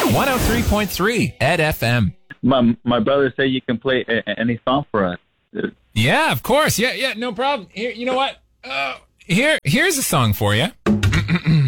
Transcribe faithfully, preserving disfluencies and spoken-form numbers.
one oh three point three Ed F M. My my brother said you can play a, any song for us. Yeah, of course. Yeah, yeah, no problem. Here, you know what? Uh, here, here's a song for you.